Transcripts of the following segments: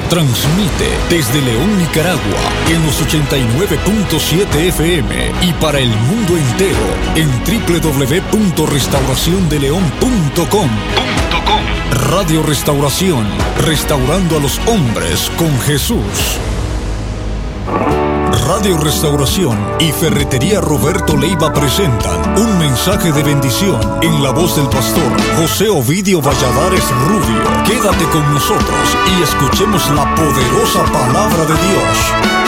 Transmite desde León, Nicaragua, en los 89.7 FM y para el mundo entero en www.restauraciondeleon.com. Radio Restauración, restaurando a los hombres con Jesús. Radio Restauración y Ferretería Roberto Leiva presentan un mensaje de bendición en la voz del pastor José Ovidio Valladares Rubio. Quédate con nosotros y escuchemos la poderosa palabra de Dios.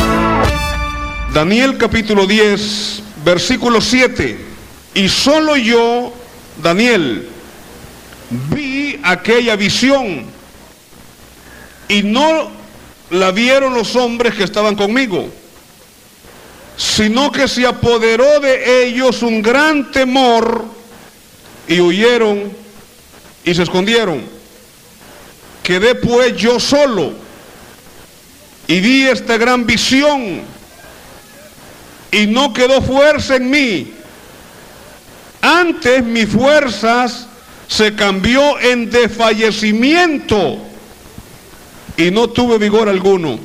Daniel capítulo 10, versículo 7. Y solo yo, Daniel, vi aquella visión y no la vieron los hombres que estaban conmigo, sino que se apoderó de ellos un gran temor y huyeron y se escondieron. Quedé pues yo solo y vi esta gran visión y no quedó fuerza en mí. Antes mis fuerzas se cambió en desfallecimiento y no tuve vigor alguno.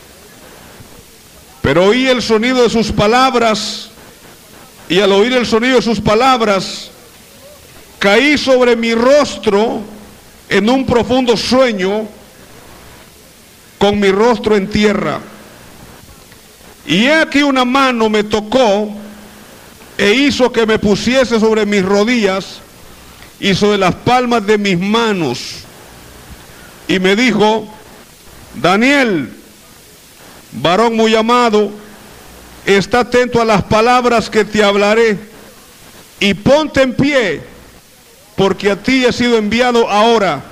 Pero oí el sonido de sus palabras, y al oír el sonido de sus palabras, caí sobre mi rostro en un profundo sueño, con mi rostro en tierra. Y he aquí una mano me tocó, e hizo que me pusiese sobre mis rodillas, y sobre las palmas de mis manos, y me dijo: Daniel, varón muy amado, está atento a las palabras que te hablaré y ponte en pie, porque a ti he sido enviado ahora.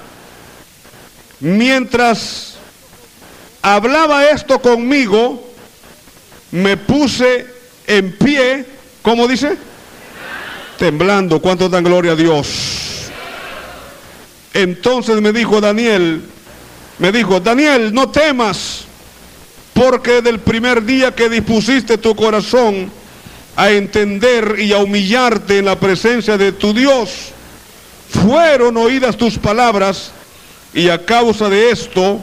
Mientras hablaba esto conmigo, me puse en pie, ¿cómo dice? Temblando. ¿Cuánto dan gloria a Dios? Entonces me dijo Daniel, no temas, porque del primer día que dispusiste tu corazón a entender y a humillarte en la presencia de tu Dios, fueron oídas tus palabras, y a causa de esto,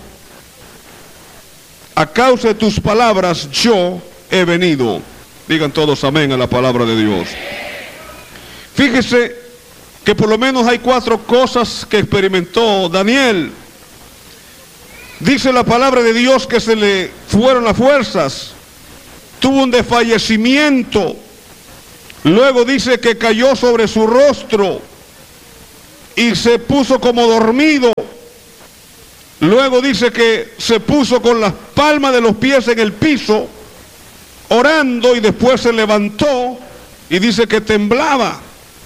a causa de tus palabras, yo he venido. Digan todos amén a la palabra de Dios. Fíjese que por lo menos hay 4 cosas que experimentó Daniel. Dice la palabra de Dios que se le fueron las fuerzas, tuvo un desfallecimiento, luego dice que cayó sobre su rostro y se puso como dormido, luego dice que se puso con las palmas de los pies en el piso, orando, y después se levantó y dice que temblaba.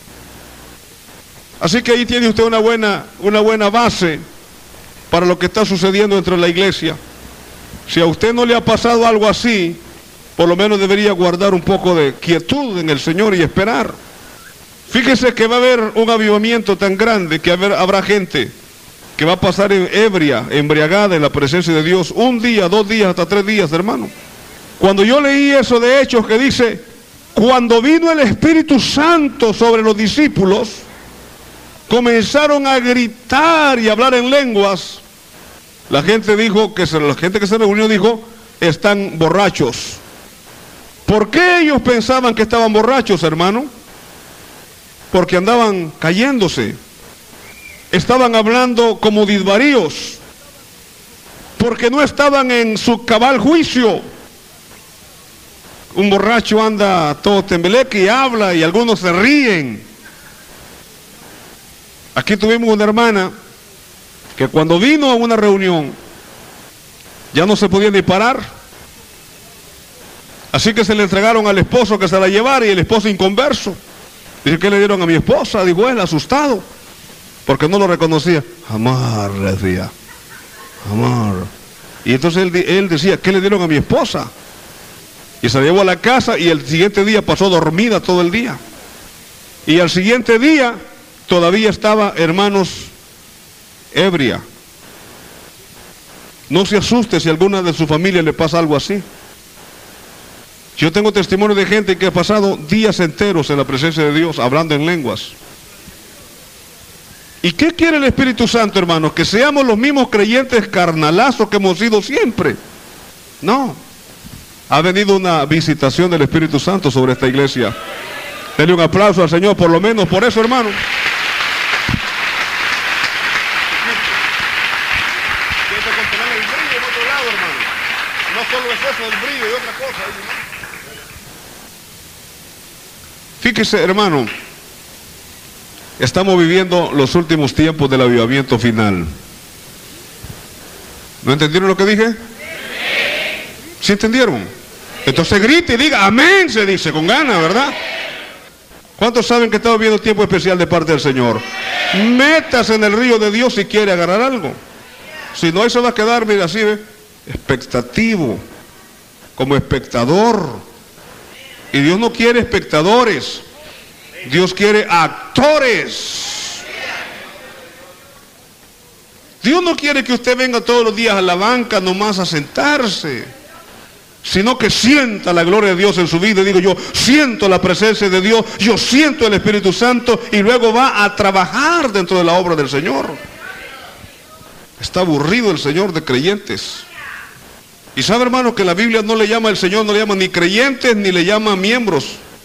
Así que ahí tiene usted una buena base para lo que está sucediendo dentro de la iglesia. Si a usted no le ha pasado algo así, por lo menos debería guardar un poco de quietud en el Señor y esperar. Fíjese que va a haber un avivamiento tan grande que habrá gente que va a pasar ebria, embriagada en la presencia de Dios, 1 día, 2 días, hasta 3 días, hermano. Cuando yo leí eso de Hechos que dice, cuando vino el Espíritu Santo sobre los discípulos, comenzaron a gritar y hablar en lenguas. La gente que se reunió dijo, están borrachos. ¿Por qué ellos pensaban que estaban borrachos, hermano? Porque andaban cayéndose. Estaban hablando como disvaríos. Porque no estaban en su cabal juicio. Un borracho anda todo tembeleque y habla, y algunos se ríen. Aquí tuvimos una hermana que cuando vino a una reunión ya no se podía ni parar, así que se le entregaron al esposo que se la llevara, y el esposo inconverso. Dice, ¿qué le dieron a mi esposa? Dijo él, asustado, porque no lo reconocía. Amar, decía, amar. Y entonces él decía, ¿qué le dieron a mi esposa? Y se la llevó a la casa, y el siguiente día pasó dormida todo el día. Y al siguiente día todavía estaba, hermanos, ebria. No se asuste si a alguna de su familia le pasa algo así. Yo tengo testimonio de gente que ha pasado días enteros en la presencia de Dios hablando en lenguas. ¿Y qué quiere el Espíritu Santo, hermanos? Que seamos los mismos creyentes carnalazos que hemos sido siempre. No. Ha venido una visitación del Espíritu Santo sobre esta iglesia. Denle un aplauso al Señor, por lo menos por eso, hermano. No solo es eso, el brillo y otra cosa. Fíjese, hermano, estamos viviendo los últimos tiempos del avivamiento final. ¿No entendieron lo que dije? ¿Sí entendieron? Entonces grite y diga amén, se dice con ganas, ¿verdad? ¿Cuántos saben que estamos viviendo tiempo especial de parte del Señor? Métase en el río de Dios si quiere agarrar algo. Si no, eso va a quedar, mira, así, ¿ve? Expectativo, como espectador. Y Dios no quiere espectadores, Dios quiere actores. Dios no quiere que usted venga todos los días a la banca nomás a sentarse, sino que sienta la gloria de Dios en su vida. Digo, yo siento la presencia de Dios, yo siento el Espíritu Santo, y luego va a trabajar dentro de la obra del Señor. Está aburrido el Señor de creyentes. Y sabe, hermano, que la Biblia no le llama, el Señor no le llama ni creyentes ni le llama miembros.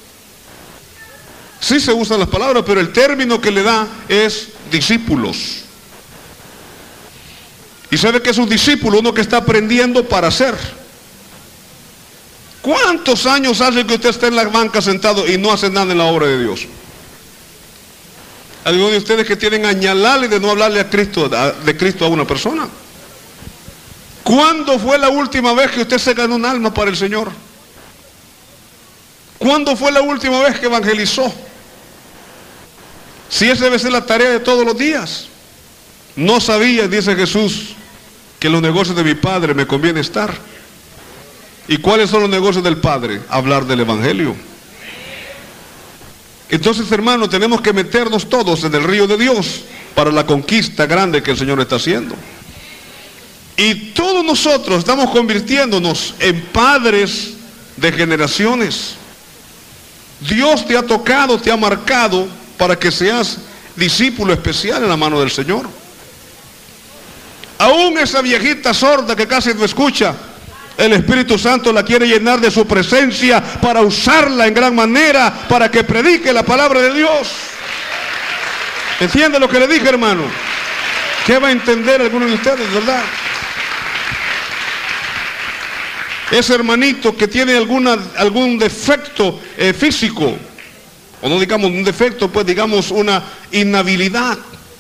Sí se usan las palabras, pero el término que le da es discípulos. Y sabe que es un discípulo, uno que está aprendiendo para ser. ¿Cuántos años hace que usted está en la banca sentado y no hace nada en la obra de Dios? Algunos de ustedes que tienen añalarle de no hablarle a Cristo, de Cristo a una persona. ¿Cuándo fue la última vez que usted se ganó un alma para el Señor? ¿Cuándo fue la última vez que evangelizó? Si esa debe ser la tarea de todos los días. No sabía, dice Jesús, que en los negocios de mi Padre me conviene estar. ¿Y cuáles son los negocios del Padre? Hablar del Evangelio. Entonces, hermanos, tenemos que meternos todos en el río de Dios para la conquista grande que el Señor está haciendo. Y todos nosotros estamos convirtiéndonos en padres de generaciones. Dios te ha tocado, te ha marcado para que seas discípulo especial en la mano del Señor. Aún esa viejita sorda que casi no escucha, el Espíritu Santo la quiere llenar de su presencia para usarla en gran manera, para que predique la palabra de Dios. ¿Entiende lo que le dije, hermano? ¿Qué va a entender alguno de ustedes, verdad? Ese hermanito que tiene algún defecto físico, o no digamos un defecto, pues digamos una inhabilidad.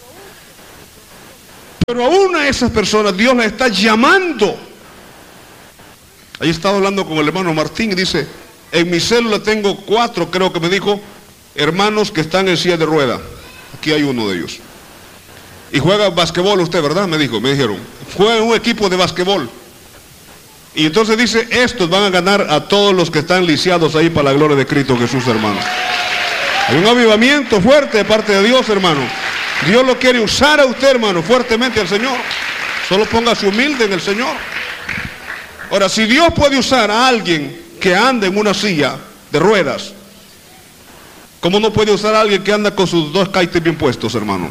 Pero aún a esas personas Dios las está llamando. Ahí estaba hablando con el hermano Martín y dice, en mi célula tengo 4, creo que me dijo, hermanos que están en silla de rueda. Aquí hay uno de ellos. Y juega basquetbol usted, ¿verdad? Me dijeron. Juega en un equipo de basquetbol. Y entonces dice, estos van a ganar a todos los que están lisiados ahí para la gloria de Cristo Jesús, hermano. Hay un avivamiento fuerte de parte de Dios, hermano. Dios lo quiere usar a usted, hermano, fuertemente al Señor. Solo póngase humilde en el Señor. Ahora, si Dios puede usar a alguien que anda en una silla de ruedas, ¿cómo no puede usar a alguien que anda con sus 2 caites bien puestos, hermano?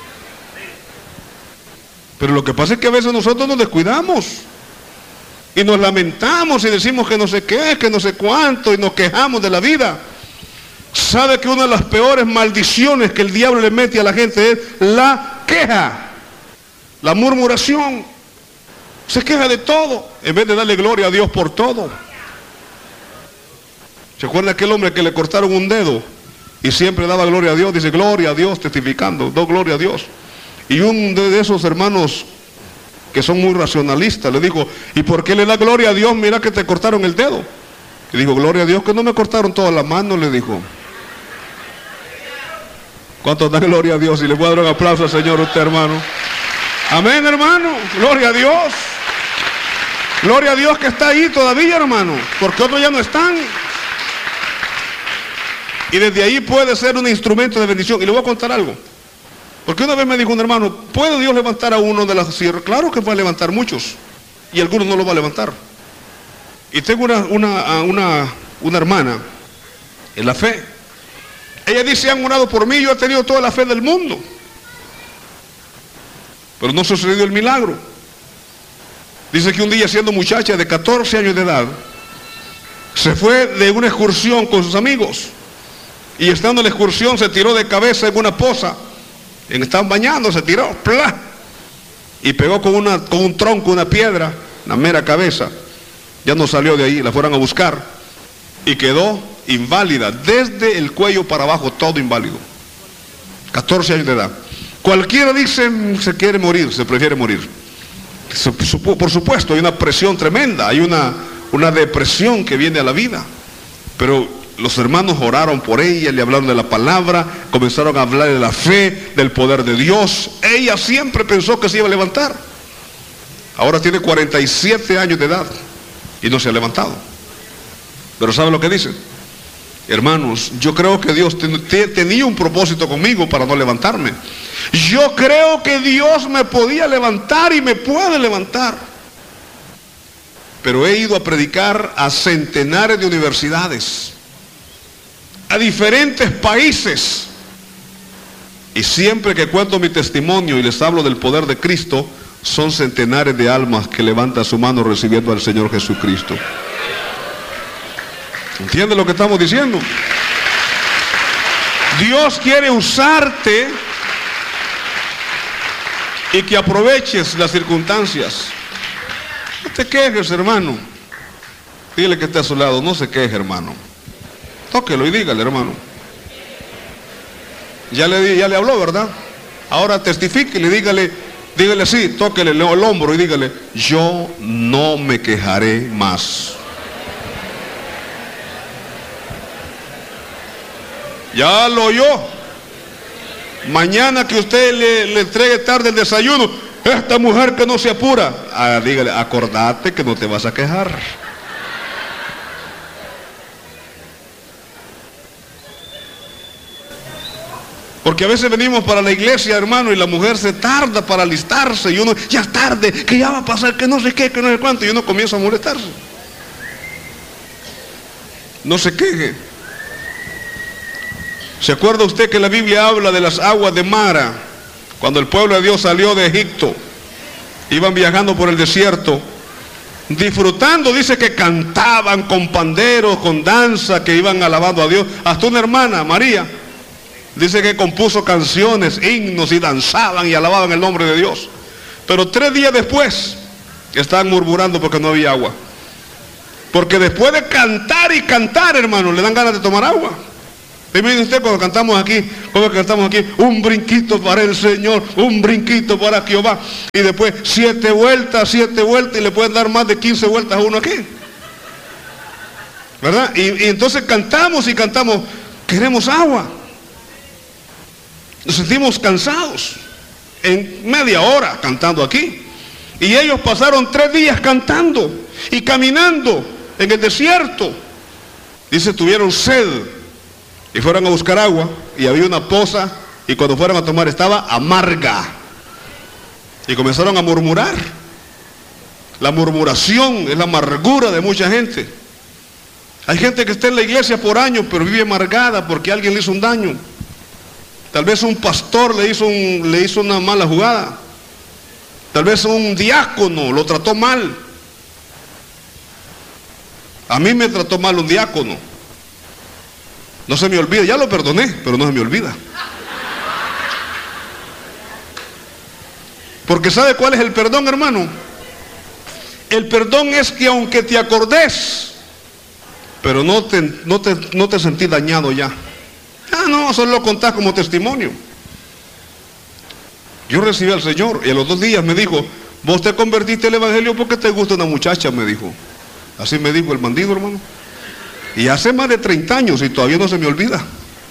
Pero lo que pasa es que a veces nosotros nos descuidamos y nos lamentamos y decimos que no sé qué, que no sé cuánto, y nos quejamos de la vida. ¿Sabe que una de las peores maldiciones que el diablo le mete a la gente es la queja, la murmuración? Se queja de todo en vez de darle gloria a Dios por todo. ¿Se acuerda aquel hombre que le cortaron un dedo y siempre daba gloria a Dios? Dice gloria a Dios, testificando, do gloria a Dios. Y un de esos hermanos que son muy racionalistas le dijo, ¿y por qué le da gloria a Dios? Mira que te cortaron el dedo. Y dijo, gloria a Dios que no me cortaron todas las manos, le dijo. ¿Cuántos dan gloria a Dios? Y le voy a dar un aplauso al Señor a usted, hermano. Amén, hermano. Gloria a Dios. Gloria a Dios que está ahí todavía, hermano, porque otros ya no están. Y desde ahí puede ser un instrumento de bendición. Y le voy a contar algo. Porque una vez me dijo un hermano, ¿puede Dios levantar a uno de las sierras? Claro que va a levantar muchos. Y algunos no lo va a levantar. Y tengo una hermana en la fe. Ella dice, han orado por mí, yo he tenido toda la fe del mundo. pero no sucedió el milagro. Dice que un día, siendo muchacha de 14 años de edad, se fue de una excursión con sus amigos, y estando en la excursión se tiró de cabeza en una poza. Estaban bañando, se tiró, ¡plá!, y pegó con un tronco, una piedra, la mera cabeza. Ya no salió de ahí, la fueron a buscar y quedó inválida, desde el cuello para abajo, todo inválido. 14 años de edad. Cualquiera dice, se quiere morir, se prefiere morir. Por supuesto, hay una presión tremenda, hay una depresión que viene a la vida. Pero los hermanos oraron por ella, le hablaron de la palabra, comenzaron a hablar de la fe, del poder de Dios. Ella siempre pensó que se iba a levantar. Ahora tiene 47 años de edad y no se ha levantado. Pero ¿saben lo que dicen? Hermanos, yo creo que Dios tenía un propósito conmigo para no levantarme. Yo creo que Dios me podía levantar y me puede levantar. Pero he ido a predicar a centenares de universidades, a diferentes países, y siempre que cuento mi testimonio y les hablo del poder de Cristo, son centenares de almas que levantan su mano recibiendo al Señor Jesucristo. ¿Entienden lo que estamos diciendo? Dios quiere usarte y que aproveches las circunstancias. No te quejes, hermano. Dile que está a su lado, no se queje, hermano. Tóquelo y dígale, hermano. Ya le habló, ¿verdad? Ahora testifíquele, dígale así, tóquele el hombro y dígale: yo no me quejaré más. Ya lo oyó. Mañana que usted le entregue tarde el desayuno, esta mujer que no se apura, dígale: acordate que no te vas a quejar. Porque a veces venimos para la iglesia, hermano, y la mujer se tarda para alistarse, y uno, ya es tarde, que ya va a pasar, que no sé qué, que no sé cuánto, y uno comienza a molestarse. No se queje. ¿Se acuerda usted que la Biblia habla de las aguas de Mara? Cuando el pueblo de Dios salió de Egipto, iban viajando por el desierto, disfrutando, dice que cantaban con panderos, con danza, que iban alabando a Dios. Hasta una hermana, María, dice que compuso canciones, himnos, y danzaban y alababan el nombre de Dios. Pero 3 días después estaban murmurando porque no había agua. Porque después de cantar y cantar, hermano, le dan ganas de tomar agua. Y miren usted, cuando cantamos aquí, un brinquito para el Señor, un brinquito para Jehová, y después 7 vueltas, y le pueden dar más de 15 vueltas a uno aquí, ¿verdad? Y entonces cantamos y cantamos, queremos agua. Nos sentimos cansados en media hora cantando aquí. Y ellos pasaron 3 días cantando y caminando en el desierto. Dice, tuvieron sed y fueron a buscar agua, y había una poza, y cuando fueron a tomar estaba amarga. Y comenzaron a murmurar. La murmuración es la amargura de mucha gente. Hay gente que está en la iglesia por años, pero vive amargada porque alguien le hizo un daño. Tal vez un pastor le hizo una mala jugada. Tal vez un diácono lo trató mal. A mí me trató mal un diácono. No se me olvida, ya lo perdoné, pero no se me olvida. Porque ¿sabe cuál es el perdón, hermano? El perdón es que aunque te acordes, pero no te sentís dañado ya. No, solo lo contás como testimonio. Yo recibí al Señor y a los 2 días me dijo: vos te convertiste al evangelio porque te gusta una muchacha, me dijo. Así me dijo el bandido, hermano. Y hace más de 30 años y todavía no se me olvida.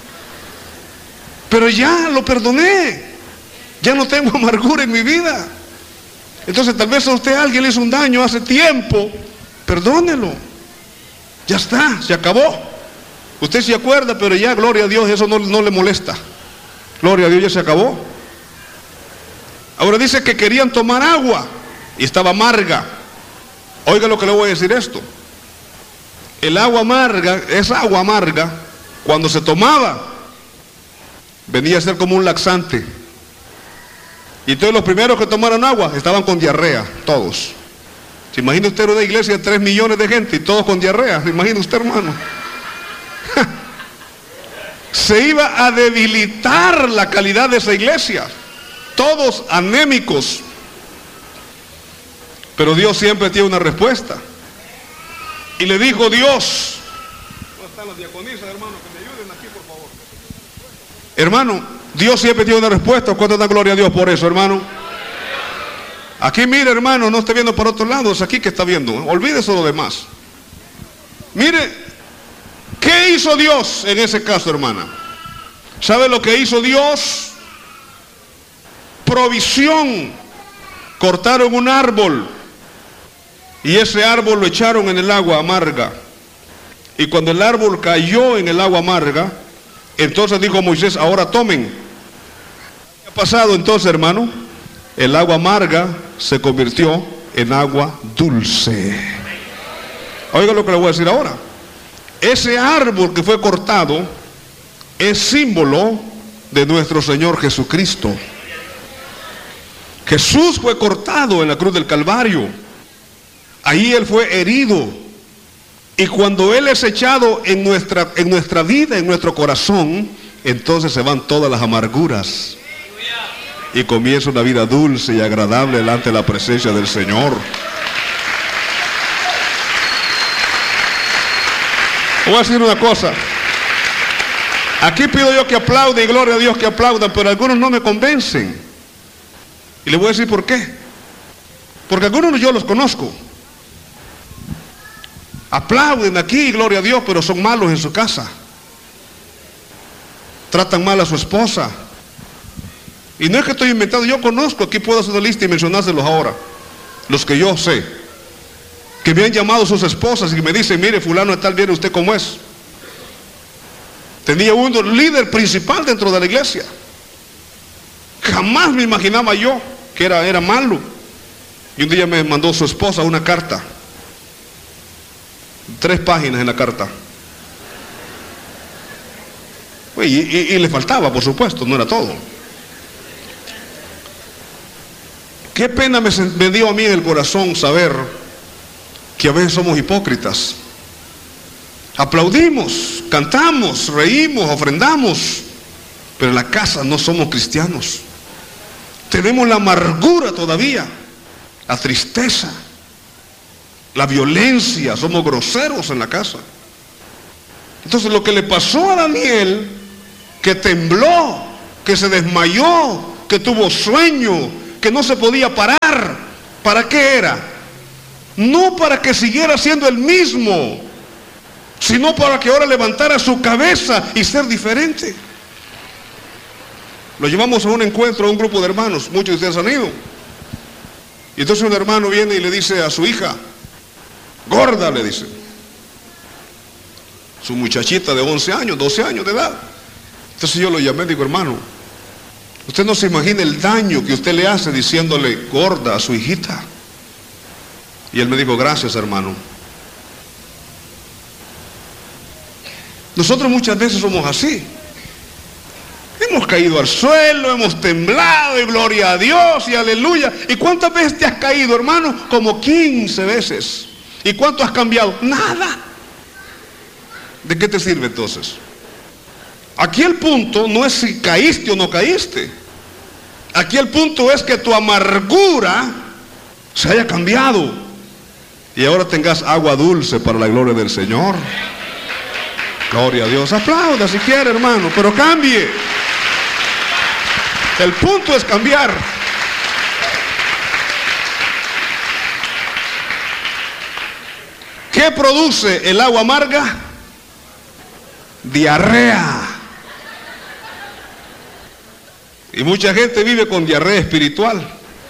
Pero ya lo perdoné. Ya no tengo amargura en mi vida. Entonces tal vez a usted alguien le hizo un daño hace tiempo. Perdónelo. Ya está, se acabó. Usted se acuerda, pero ya, gloria a Dios, eso no le molesta. Gloria a Dios, ya se acabó. Ahora dice que querían tomar agua y estaba amarga. Oiga lo que le voy a decir esto. El agua amarga, esa agua amarga, cuando se tomaba, venía a ser como un laxante. Y todos los primeros que tomaron agua estaban con diarrea, todos. ¿Se imagina usted una iglesia de 3 millones de gente y todos con diarrea? ¿Se imagina usted, hermano? Se iba a debilitar la calidad de esa iglesia. Todos anémicos. Pero Dios siempre tiene una respuesta. Y le dijo Dios. ¿Dónde están las diaconisas, hermano? Que me ayuden aquí, por favor. Hermano, Dios siempre tiene una respuesta. ¿Cuánto da gloria a Dios por eso, hermano? Aquí mire, hermano, no esté viendo para otro lado, es aquí que está viendo. Olvídese lo demás. Mire, ¿qué hizo Dios en ese caso, hermana? ¿Sabe lo que hizo Dios? Provisión. Cortaron un árbol y ese árbol lo echaron en el agua amarga. Y cuando el árbol cayó en el agua amarga, entonces dijo Moisés, ahora tomen. ¿Qué ha pasado entonces, hermano? El agua amarga se convirtió en agua dulce. Oiga lo que le voy a decir ahora. Ese árbol que fue cortado es símbolo de nuestro Señor Jesucristo. Jesús fue cortado en la cruz del Calvario. Ahí Él fue herido. Y cuando Él es echado en nuestra vida, en nuestro corazón, entonces se van todas las amarguras. Y comienza una vida dulce y agradable delante de la presencia del Señor. Voy a decir una cosa. Aquí pido yo que aplaudan y gloria a Dios que aplaudan, pero algunos no me convencen. Y les voy a decir por qué. Porque algunos yo los conozco. Aplauden aquí, gloria a Dios, pero son malos en su casa. Tratan mal a su esposa. Y no es que estoy inventando, yo conozco, aquí puedo hacer una lista y mencionárselos ahora. Los que yo sé. Que me han llamado sus esposas y me dicen, mire, fulano de tal, viene usted cómo es. Tenía un líder principal dentro de la iglesia. Jamás me imaginaba yo que era malo. Y un día me mandó su esposa una carta. 3 páginas en la carta. Y le faltaba, por supuesto, no era todo. Qué pena me dio a mí en el corazón saber que a veces somos hipócritas. Aplaudimos, cantamos, reímos, ofrendamos, pero en la casa no somos cristianos. Tenemos la amargura todavía, la tristeza, la violencia, somos groseros en la casa. Entonces lo que le pasó a Daniel, que tembló, que se desmayó, que tuvo sueño, que no se podía parar, ¿para qué era? No para que siguiera siendo el mismo, sino para que ahora levantara su cabeza y ser diferente. Lo llevamos a un encuentro, a un grupo de hermanos, muchos de ustedes han ido. Y entonces un hermano viene y le dice a su hija, gorda, le dice, su muchachita de 11 años, 12 años de edad. Entonces yo lo llamé y digo, hermano, usted no se imagina el daño que usted le hace diciéndole gorda a su hijita. Y él me dijo, gracias, hermano. Nosotros muchas veces somos así. Hemos caído al suelo, hemos temblado y gloria a Dios y aleluya. ¿Y cuántas veces te has caído, hermano? Como 15 veces. ¿Y cuánto has cambiado? Nada. ¿De qué te sirve entonces? Aquí el punto no es si caíste o no caíste. Aquí el punto es que tu amargura se haya cambiado y ahora tengas agua dulce para la gloria del Señor. Gloria a Dios. Aplauda si quiere, hermano, pero cambie. El punto es cambiar. ¿Qué produce el agua amarga? Diarrea. Y mucha gente vive con diarrea espiritual.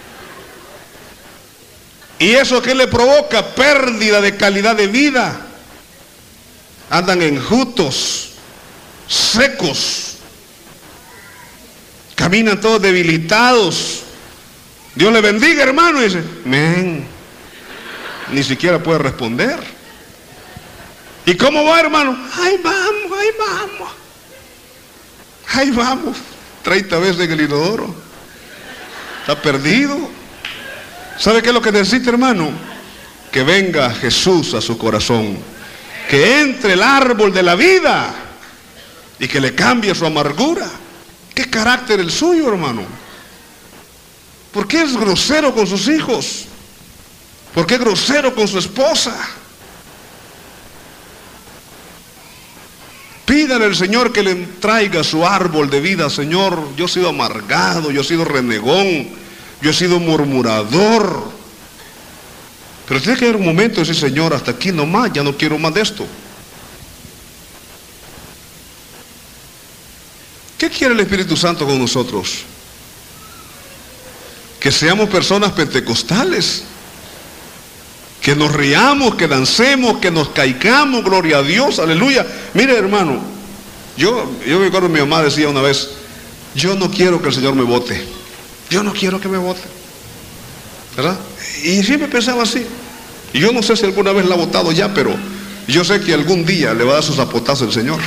¿Y eso qué le provoca? Pérdida de calidad de vida. Andan enjutos, secos, caminan todos debilitados. Dios le bendiga, hermano. Y dice, amén. Ni siquiera puede responder. ¿Y cómo va, hermano? Ahí vamos, ahí vamos. Ahí vamos. 30 veces en el inodoro. Está perdido. ¿Sabe qué es lo que necesita, hermano? Que venga Jesús a su corazón, que entre el árbol de la vida y que le cambie su amargura. ¿Qué carácter el suyo, hermano? ¿Por qué es grosero con sus hijos? ¿Por qué es grosero con su esposa? Pídale al Señor que le traiga su árbol de vida. Señor, yo he sido amargado, yo he sido renegón, yo he sido murmurador. Pero tiene que haber un momento de decir, Señor, hasta aquí nomás, ya no quiero más de esto. ¿Qué quiere el Espíritu Santo con nosotros? Que seamos personas pentecostales, que nos riamos, que dancemos, que nos caigamos, gloria a Dios, aleluya. Mire, hermano, yo me acuerdo, mi mamá decía una vez, yo no quiero que el Señor me vote, yo no quiero que me vote, ¿verdad? Y siempre pensaba así. Y yo no sé si alguna vez la ha votado ya, pero yo sé que algún día le va a dar sus zapotazos el Señor.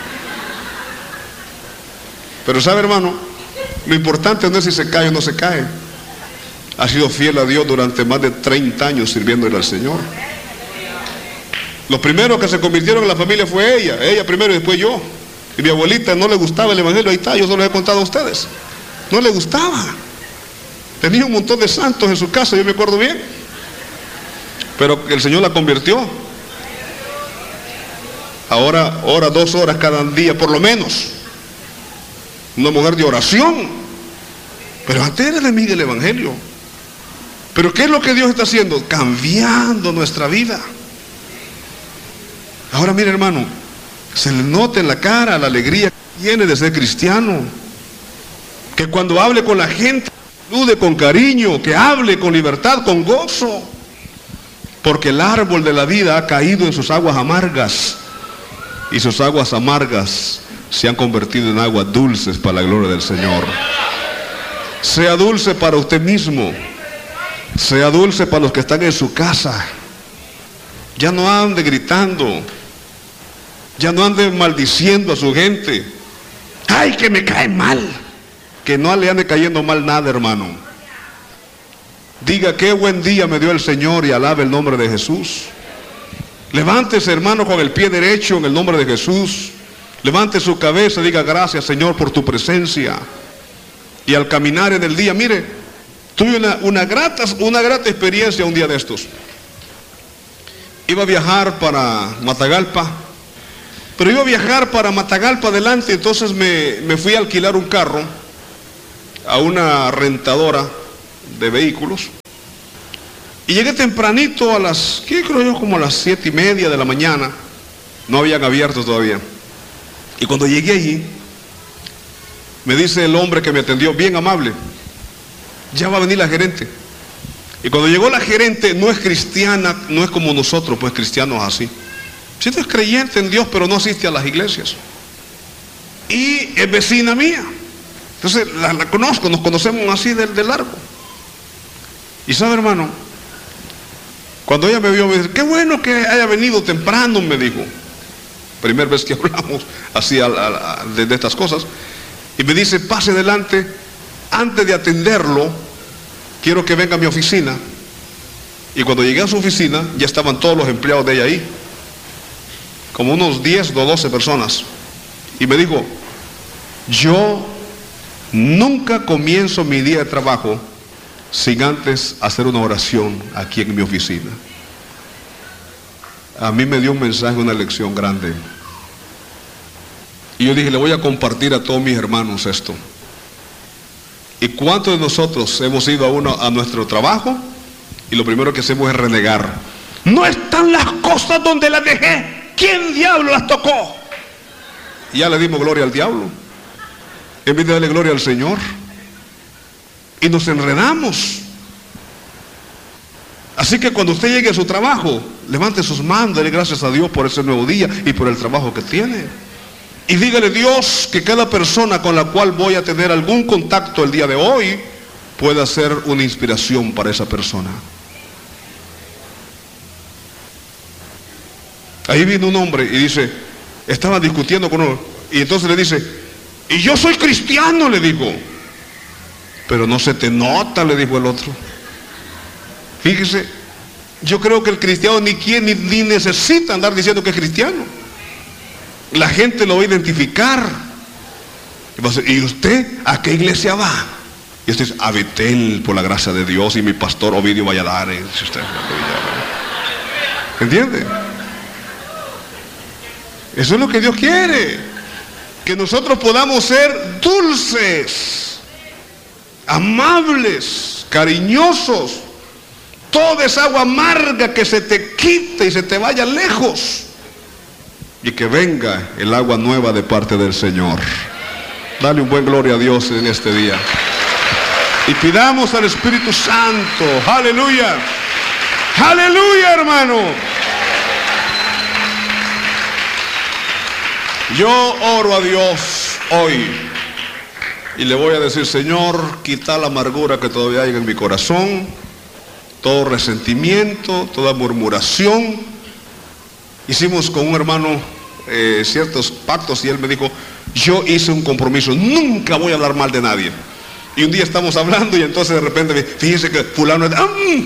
Pero sabe, hermano, lo importante no es si se cae o no se cae. Ha sido fiel a Dios durante más de 30 años sirviéndole al Señor. Los primeros que se convirtieron en la familia fue ella primero y después yo. Y mi abuelita no le gustaba el evangelio, ahí está, yo se lo he contado a ustedes. No le gustaba. Tenía un montón de santos en su casa, yo me acuerdo bien. Pero el Señor la convirtió. Ahora ora 2 horas cada día, por lo menos. Una mujer de oración. Pero antes era enemiga del evangelio. Pero ¿qué es lo que Dios está haciendo? Cambiando nuestra vida. Ahora mire, hermano, se le nota en la cara la alegría que tiene de ser cristiano. Que cuando hable con la gente, salude con cariño, que hable con libertad, con gozo. Porque el árbol de la vida ha caído en sus aguas amargas. Y sus aguas amargas se han convertido en aguas dulces para la gloria del Señor. Sea dulce para usted mismo. Sea dulce para los que están en su casa. Ya no ande gritando. Ya no ande maldiciendo a su gente. ¡Ay, que me cae mal! Que no le ande cayendo mal nada, hermano. Diga, qué buen día me dio el Señor y alabe el nombre de Jesús. Levántese, hermano, con el pie derecho en el nombre de Jesús. Levante su cabeza y diga, gracias, Señor, por tu presencia. Y al caminar en el día, mire, tuve una grata experiencia un día de estos. Iba a viajar para Matagalpa, pero iba a viajar para Matagalpa adelante, entonces me fui a alquilar un carro a una rentadora de vehículos. Y llegué tempranito a las, ¿qué creo yo? Como a las 7:30 de la mañana. No habían abierto todavía. Y cuando llegué allí, me dice el hombre que me atendió, bien amable, ya va a venir la gerente. Y cuando llegó la gerente, no es cristiana, no es como nosotros, pues cristianos así. Sí, es creyente en Dios, pero no asiste a las iglesias. Y es vecina mía. Entonces la conozco, nos conocemos así de largo. Y sabe, hermano, cuando ella me vio, me dice, qué bueno que haya venido temprano, me dijo. Primera vez que hablamos así de estas cosas. Y me dice, pase adelante, antes de atenderlo, quiero que venga a mi oficina. Y cuando llegué a su oficina, ya estaban todos los empleados de ella ahí. Como unos 10 o 12 personas. Y me dijo, yo nunca comienzo mi día de trabajo sin antes hacer una oración aquí en mi oficina. A mí me dio un mensaje, una lección grande. Y yo dije, le voy a compartir a todos mis hermanos esto. ¿Y cuántos de nosotros hemos ido a nuestro trabajo y lo primero que hacemos es renegar? No están las cosas donde las dejé. ¿Quién diablo las tocó? Y ya le dimos gloria al diablo en vez de darle gloria al Señor. Y nos enredamos. Así que cuando usted llegue a su trabajo, levante sus manos, dele gracias a Dios por ese nuevo día y por el trabajo que tiene. Y dígale, Dios, que cada persona con la cual voy a tener algún contacto el día de hoy pueda ser una inspiración para esa persona. Ahí vino un hombre y dice, estaba discutiendo con uno, y entonces le dice, y yo soy cristiano, le dijo. Pero no se te nota, le dijo el otro. Fíjese, yo creo que el cristiano ni necesita andar diciendo que es cristiano. La gente lo va a identificar. ¿Y usted a qué iglesia va? Y usted dice, a Betel, por la gracia de Dios, y mi pastor Ovidio Valladares. ¿Entiende? Eso es lo que Dios quiere, que nosotros podamos ser dulces, amables, cariñosos. Toda esa agua amarga que se te quite y se te vaya lejos, y que venga el agua nueva de parte del Señor. Dale un buen gloria a Dios en este día y pidamos al Espíritu Santo. Aleluya, aleluya, hermano. Yo oro a Dios hoy y le voy a decir: Señor, quita la amargura que todavía hay en mi corazón, todo resentimiento, toda murmuración. Hicimos con un hermano ciertos pactos y él me dijo: yo hice un compromiso, nunca voy a hablar mal de nadie. Y un día estamos hablando y entonces de repente me fíjese que fulano es...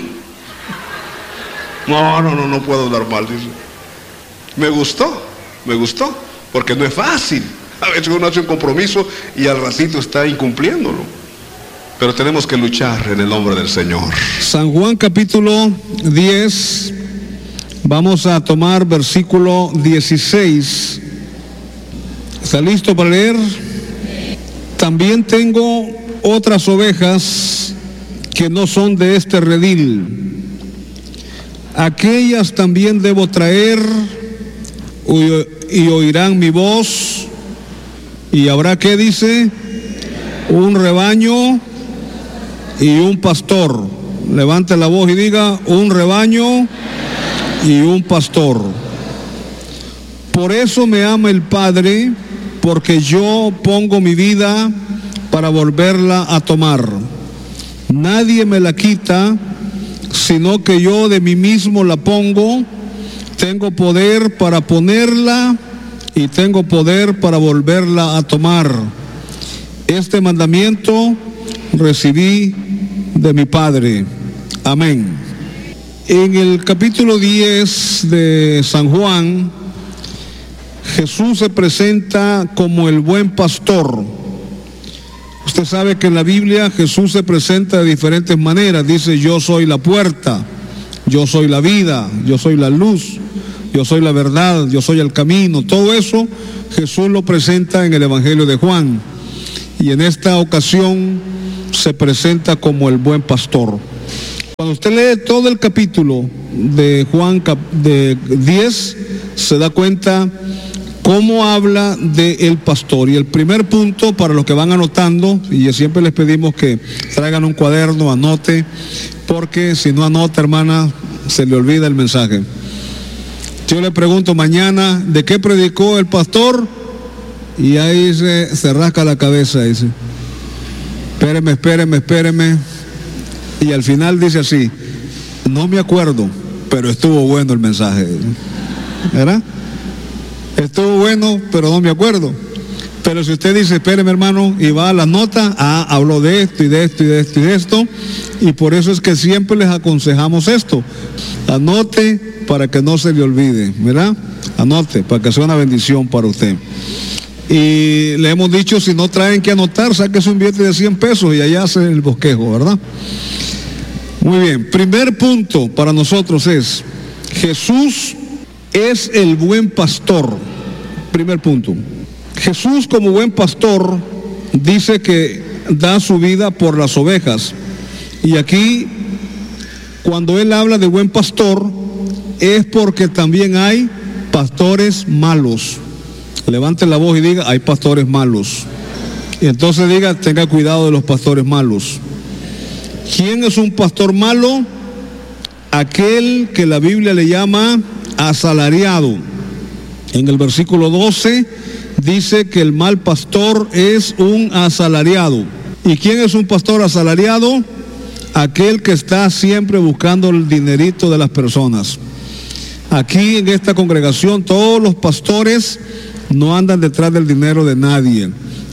No puedo hablar mal, dice. Me gustó, porque no es fácil. A veces uno hace un compromiso y al ratito está incumpliéndolo. Pero tenemos que luchar en el nombre del Señor. San Juan capítulo 10, vamos a tomar versículo 16. ¿Está listo para leer? También tengo otras ovejas que no son de este redil. Aquellas también debo traer y oirán mi voz. Y habrá, ¿qué dice? Un rebaño y un pastor. Levante la voz y diga: un rebaño y un pastor. Por eso me ama el Padre, porque yo pongo mi vida para volverla a tomar. Nadie me la quita, sino que yo de mí mismo la pongo. Tengo poder para ponerla y tengo poder para volverla a tomar. Este mandamiento recibí de mi Padre. Amén. En el capítulo 10 de San Juan, Jesús se presenta como el buen pastor. Usted sabe que en la Biblia Jesús se presenta de diferentes maneras. Dice: yo soy la puerta, yo soy la vida, yo soy la luz, yo soy la verdad, yo soy el camino. Todo eso Jesús lo presenta en el Evangelio de Juan. Y en esta ocasión se presenta como el buen pastor. Cuando usted lee todo el capítulo de Juan de 10, se da cuenta cómo habla del pastor. Y el primer punto, para los que van anotando, y siempre les pedimos que traigan un cuaderno, anote, porque si no anota, hermana, se le olvida el mensaje. Yo le pregunto mañana: ¿de qué predicó el pastor? Y ahí se rasca la cabeza, dice: espéreme. Y al final dice así: no me acuerdo, pero estuvo bueno el mensaje. ¿Verdad? Estuvo bueno, pero no me acuerdo. Pero si usted dice: espéreme, hermano, y va a las notas, habló de esto y de esto y de esto y de esto. Y por eso es que siempre les aconsejamos esto: anote para que no se le olvide, ¿verdad? Anote para que sea una bendición para usted. Y le hemos dicho: si no traen que anotar, sáquese un billete de 100 pesos y allá hace el bosquejo, ¿verdad? Muy bien, primer punto para nosotros es: Jesús es el buen pastor. Primer punto. Jesús, como buen pastor, dice que da su vida por las ovejas. Y aquí, cuando él habla de buen pastor, es porque también hay pastores malos. Levante la voz y diga: hay pastores malos. Y entonces diga: tenga cuidado de los pastores malos. ¿Quién es un pastor malo? Aquel que la Biblia le llama asalariado. En el versículo 12 dice que el mal pastor es un asalariado. ¿Y quién es un pastor asalariado? Aquel que está siempre buscando el dinerito de las personas. Aquí en esta congregación todos los pastores no andan detrás del dinero de nadie.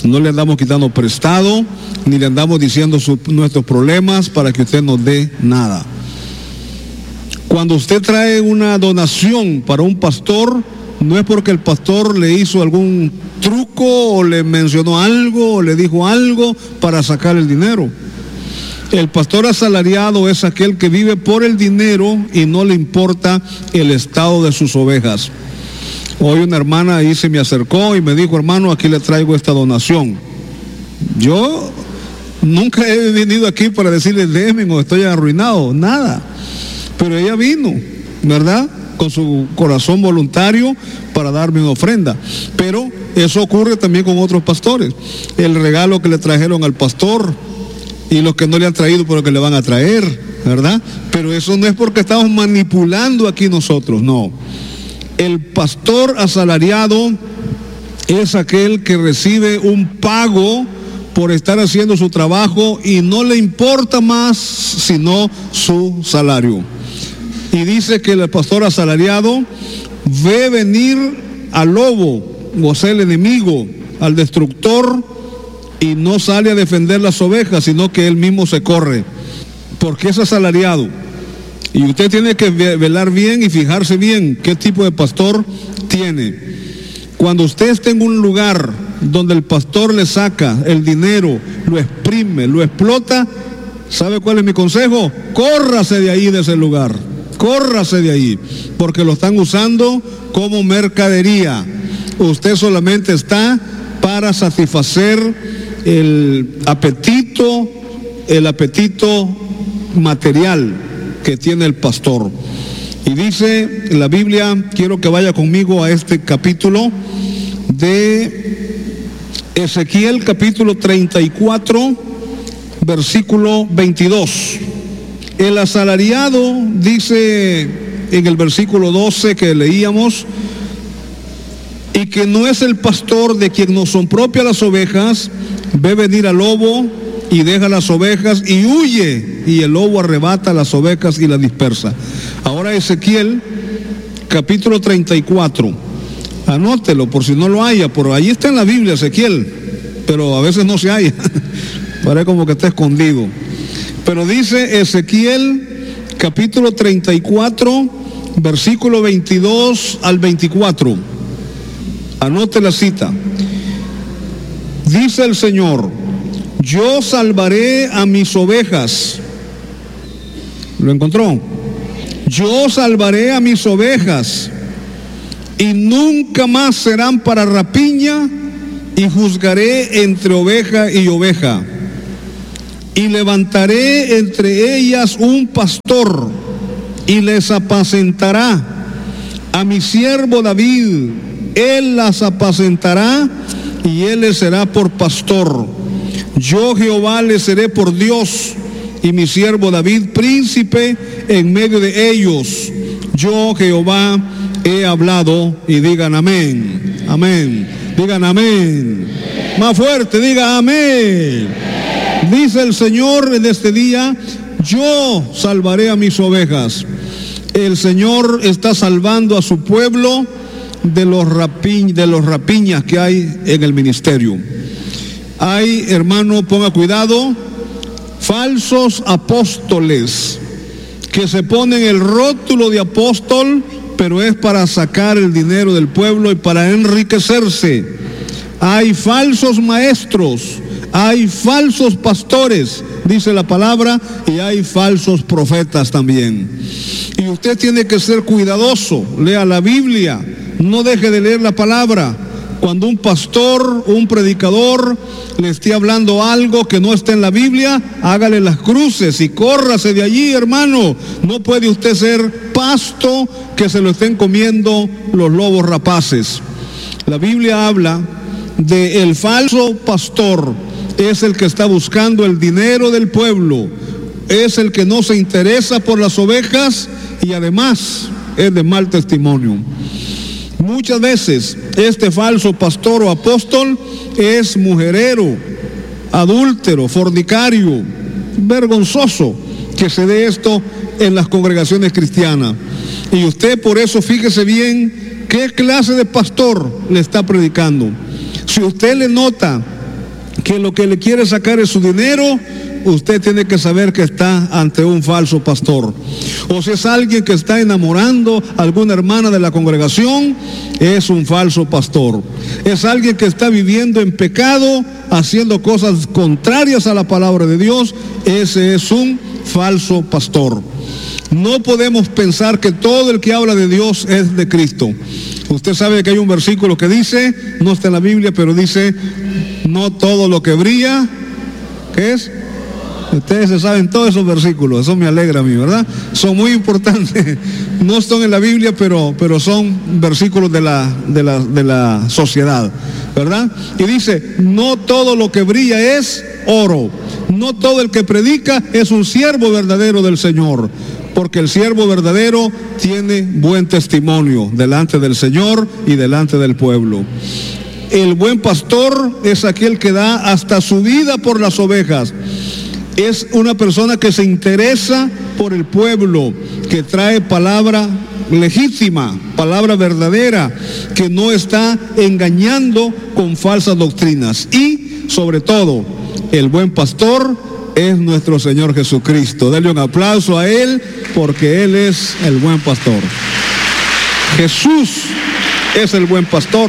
No le andamos quitando prestado, ni le andamos diciendo nuestros problemas para que usted nos dé nada. Cuando usted trae una donación para un pastor, no es porque el pastor le hizo algún truco o le mencionó algo o le dijo algo para sacar el dinero. El pastor asalariado es aquel que vive por el dinero y no le importa el estado de sus ovejas. Hoy una hermana ahí se me acercó y me dijo: hermano, aquí le traigo esta donación. Yo nunca he venido aquí para decirle déjenme o estoy arruinado, nada. Pero ella vino, ¿verdad?, con su corazón voluntario para darme una ofrenda. Pero eso ocurre también con otros pastores. El regalo que le trajeron al pastor y los que no le han traído, pero que le van a traer, ¿verdad? Pero eso no es porque estamos manipulando aquí nosotros, no. El pastor asalariado es aquel que recibe un pago por estar haciendo su trabajo y no le importa más sino su salario. Y dice que el pastor asalariado ve venir al lobo, o sea, el enemigo, al destructor, y no sale a defender las ovejas, sino que él mismo se corre, porque es asalariado. Y usted tiene que velar bien y fijarse bien qué tipo de pastor tiene. Cuando usted esté en un lugar donde el pastor le saca el dinero, lo exprime, lo explota, ¿sabe cuál es mi consejo? Córrase de ahí, de ese lugar. Córrase de ahí, porque lo están usando como mercadería. Usted solamente está para satisfacer el apetito material que tiene el pastor. Y dice la Biblia, quiero que vaya conmigo a este capítulo de Ezequiel, capítulo 34, versículo 22. El asalariado, dice en el versículo 12 que leíamos, y que no es el pastor de quien no son propias las ovejas, ve venir al lobo y deja las ovejas y huye, y el lobo arrebata las ovejas y las dispersa. Ahora Ezequiel, capítulo 34, anótelo por si no lo haya, por ahí está en la Biblia Ezequiel, pero a veces no se halla, parece como que está escondido. Pero dice Ezequiel, capítulo 34, versículo 22 al 24. Anote la cita. Dice el Señor: yo salvaré a mis ovejas. ¿Lo encontró? Yo salvaré a mis ovejas y nunca más serán para rapiña, y juzgaré entre oveja y oveja. Y levantaré entre ellas un pastor, y les apacentará. A mi siervo David, él las apacentará, y él les será por pastor. Yo Jehová les seré por Dios, y mi siervo David príncipe en medio de ellos. Yo Jehová he hablado, y digan amén. Amén. Digan amén. Más fuerte, diga amén. Dice el Señor en este día: yo salvaré a mis ovejas. El Señor está salvando a su pueblo de los rapiñas que hay en el ministerio. Hay, hermano, ponga cuidado, falsos apóstoles que se ponen el rótulo de apóstol, pero es para sacar el dinero del pueblo y para enriquecerse. Hay falsos maestros, hay falsos pastores, dice la palabra, y hay falsos profetas también. Y usted tiene que ser cuidadoso, lea la Biblia, no deje de leer la palabra. Cuando un pastor, un predicador le esté hablando algo que no está en la Biblia, hágale las cruces y córrase de allí, hermano. No puede usted ser pasto que se lo estén comiendo los lobos rapaces. La Biblia habla de el falso pastor. Es el que está buscando el dinero del pueblo, es el que no se interesa por las ovejas y además es de mal testimonio. Muchas veces este falso pastor o apóstol es mujerero, adúltero, fornicario, vergonzoso que se dé esto en las congregaciones cristianas. Y usted por eso fíjese bien qué clase de pastor le está predicando. Si usted le nota que lo que le quiere sacar es su dinero, usted tiene que saber que está ante un falso pastor. O si es alguien que está enamorando a alguna hermana de la congregación, es un falso pastor. Es alguien que está viviendo en pecado, haciendo cosas contrarias a la palabra de Dios, ese es un falso pastor. No podemos pensar que todo el que habla de Dios es de Cristo. Usted sabe que hay un versículo que dice, no está en la Biblia, pero dice, no todo lo que brilla, ¿qué es? Ustedes se saben todos esos versículos, eso me alegra a mí, ¿verdad? Son muy importantes, no están en la Biblia, pero son versículos de la sociedad, ¿verdad? Y dice, no todo lo que brilla es oro, no todo el que predica es un siervo verdadero del Señor, porque el siervo verdadero tiene buen testimonio delante del Señor y delante del pueblo. El buen pastor es aquel que da hasta su vida por las ovejas. Es una persona que se interesa por el pueblo, que trae palabra legítima, palabra verdadera, que no está engañando con falsas doctrinas. Y, sobre todo, el buen pastor es nuestro Señor Jesucristo. Denle un aplauso a Él, porque Él es el buen pastor. Jesús es el buen pastor.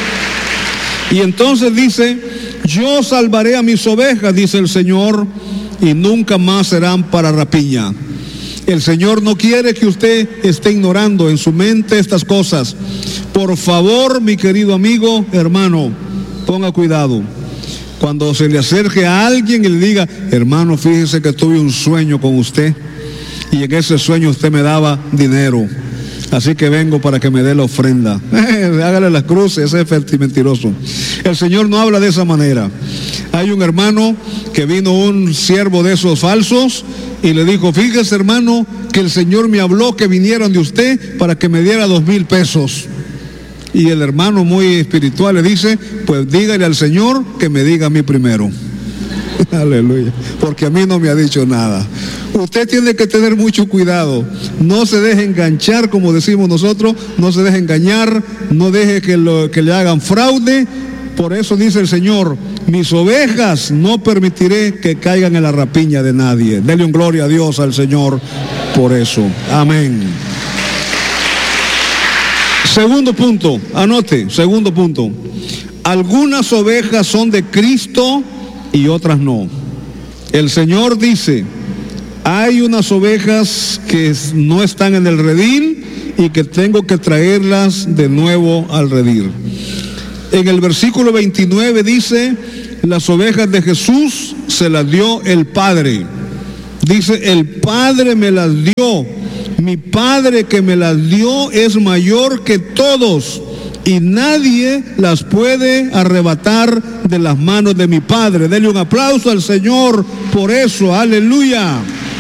Y entonces dice, yo salvaré a mis ovejas, dice el Señor, y nunca más serán para rapiña. El Señor no quiere que usted esté ignorando en su mente estas cosas. Por favor, mi querido amigo, hermano, ponga cuidado. Cuando se le acerque a alguien y le diga, hermano, fíjese que tuve un sueño con usted y en ese sueño usted me daba dinero, así que vengo para que me dé la ofrenda. Hágale las cruces, ese es mentiroso. El Señor no habla de esa manera. Hay un hermano que vino un siervo de esos falsos y le dijo, fíjese hermano, que el Señor me habló que vinieron de usted para que me diera 2,000 pesos. Y el hermano muy espiritual le dice, pues dígale al Señor que me diga a mí primero. Aleluya, porque a mí no me ha dicho nada. Usted tiene que tener mucho cuidado, no se deje enganchar, como decimos nosotros, no se deje engañar, no deje que le hagan fraude. Por eso dice el Señor, mis ovejas no permitiré que caigan en la rapiña de nadie. Dele un gloria a Dios al Señor por eso. Amén. Segundo punto, anote, segundo punto. Algunas ovejas son de Cristo y otras no. El Señor dice, hay unas ovejas que no están en el redil y que tengo que traerlas de nuevo al redil. En el versículo 29 dice, las ovejas de Jesús se las dio el Padre. Dice, el Padre me las dio. Mi Padre que me las dio es mayor que todos y nadie las puede arrebatar de las manos de mi Padre. Denle un aplauso al Señor por eso, aleluya.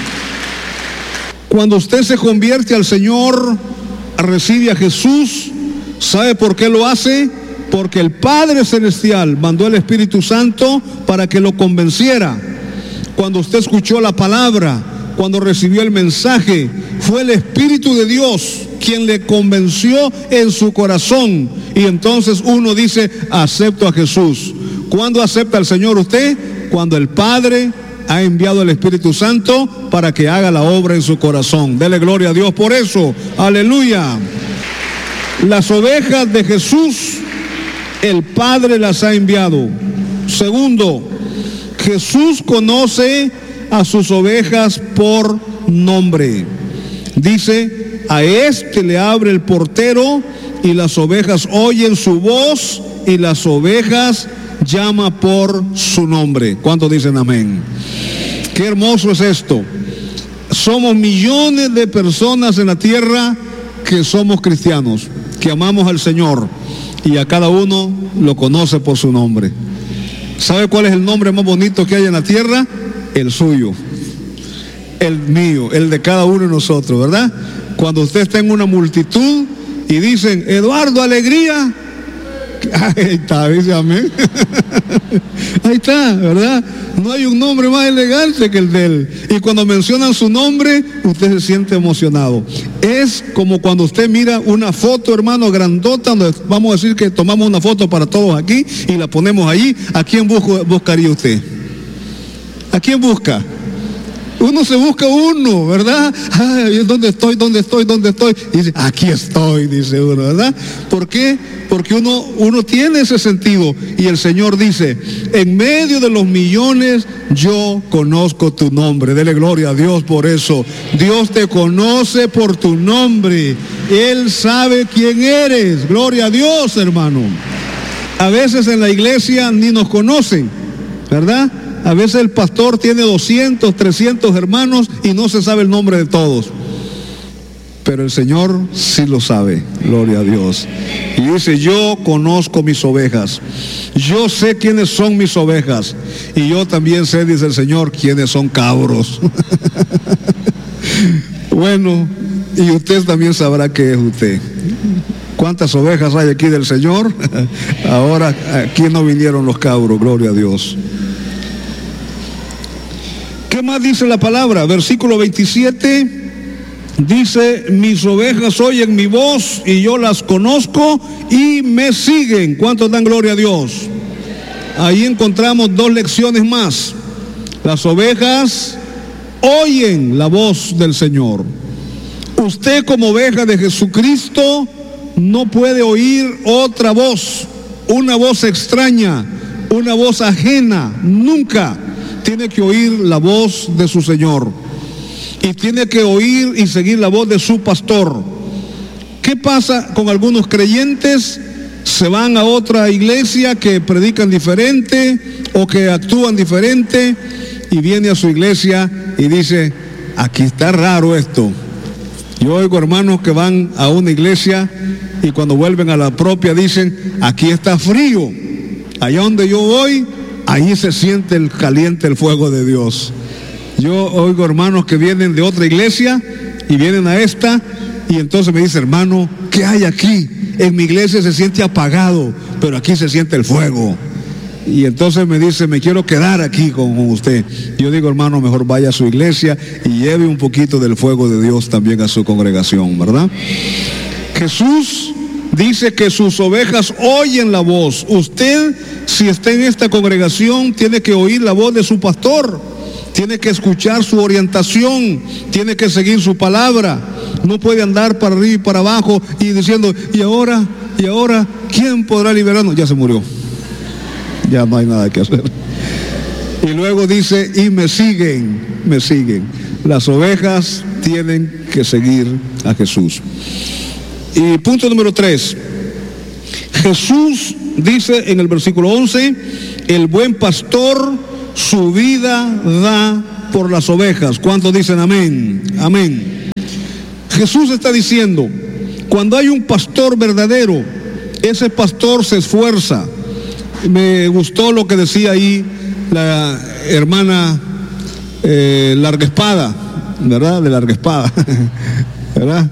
Cuando usted se convierte al Señor, recibe a Jesús, ¿sabe por qué lo hace? Porque el Padre Celestial mandó el Espíritu Santo para que lo convenciera. Cuando usted escuchó la palabra, cuando recibió el mensaje, fue el Espíritu de Dios quien le convenció en su corazón. Y entonces uno dice, acepto a Jesús. ¿Cuándo acepta al Señor usted? Cuando el Padre ha enviado el Espíritu Santo para que haga la obra en su corazón. Dele gloria a Dios por eso. Aleluya. Las ovejas de Jesús, el Padre las ha enviado. Segundo, Jesús conoce a sus ovejas por nombre. Dice, a este le abre el portero y las ovejas oyen su voz y las ovejas llama por su nombre. ¿Cuántos dicen amén? Qué hermoso es esto. Somos millones de personas en la tierra que somos cristianos, que amamos al Señor y a cada uno lo conoce por su nombre. ¿Sabe cuál es el nombre más bonito que hay en la tierra? El suyo, el mío, el de cada uno de nosotros, ¿verdad? Cuando usted está en una multitud y dicen, Eduardo Alegría, Ahí está, dice amén. Ahí está, ¿verdad? No hay un nombre más elegante que el de él. Y cuando mencionan su nombre, usted se siente emocionado. Es como cuando usted mira una foto, hermano, grandota, donde vamos a decir que tomamos una foto para todos aquí y la ponemos allí. ¿A quién buscaría usted? ¿A quién busca? Uno se busca uno, ¿verdad? Ay, ¿dónde estoy? ¿Dónde estoy? ¿Dónde estoy? Y dice, aquí estoy, dice uno, ¿verdad? ¿Por qué? Porque uno tiene ese sentido. Y el Señor dice, en medio de los millones, yo conozco tu nombre. Dele gloria a Dios por eso. Dios te conoce por tu nombre. Él sabe quién eres. Gloria a Dios, hermano. A veces en la iglesia ni nos conocen, ¿verdad? A veces el pastor tiene 200, 300 hermanos y no se sabe el nombre de todos. Pero el Señor sí lo sabe, gloria a Dios. Y dice, yo conozco mis ovejas. Yo sé quiénes son mis ovejas. Y yo también sé, dice el Señor, quiénes son cabros. Bueno, y usted también sabrá qué es usted. ¿Cuántas ovejas hay aquí del Señor? Ahora, aquí no vinieron los cabros, gloria a Dios. ¿Qué más dice la palabra? Versículo 27 dice, mis ovejas oyen mi voz y yo las conozco y me siguen. ¿Cuántos dan gloria a Dios? Ahí encontramos dos lecciones más. Las ovejas oyen la voz del Señor. Usted como oveja de Jesucristo no puede oír otra voz, una voz extraña, una voz ajena, nunca. Tiene que oír la voz de su Señor y tiene que oír y seguir la voz de su pastor. ¿Qué pasa con algunos creyentes? Se van a otra iglesia que predican diferente o que actúan diferente y viene a su iglesia y dice, aquí está raro esto. Yo oigo hermanos que van a una iglesia y cuando vuelven a la propia dicen, aquí está frío. Allá donde yo voy, ahí se siente el caliente, el fuego de Dios. Yo oigo hermanos que vienen de otra iglesia y vienen a esta y entonces me dice, hermano, ¿qué hay aquí? En mi iglesia se siente apagado, pero aquí se siente el fuego. Y entonces me dice, me quiero quedar aquí con usted. Yo digo, hermano, mejor vaya a su iglesia y lleve un poquito del fuego de Dios también a su congregación, ¿verdad? Jesús dice que sus ovejas oyen la voz. Usted, si está en esta congregación, tiene que oír la voz de su pastor, tiene que escuchar su orientación, tiene que seguir su palabra. No puede andar para arriba y para abajo y diciendo, y ahora, ¿quién podrá liberarnos? Ya se murió, ya no hay nada que hacer. Y luego dice, y me siguen. Las ovejas tienen que seguir a Jesús. Y punto número 3, Jesús dice en el versículo 11, el buen pastor su vida da por las ovejas. ¿Cuántos dicen amén? Amén. Jesús está diciendo, cuando hay un pastor verdadero, ese pastor se esfuerza. Me gustó lo que decía ahí la hermana Larga Espada, ¿verdad? De Larga Espada, ¿verdad?